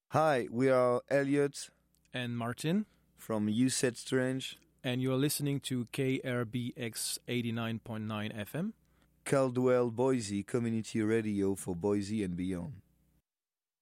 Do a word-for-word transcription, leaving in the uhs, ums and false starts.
Hi, we are Elliot and Martin from You Said Strange, and you're listening to K R B X eighty-nine point nine F M, Caldwell Boise Community Radio for Boise and beyond.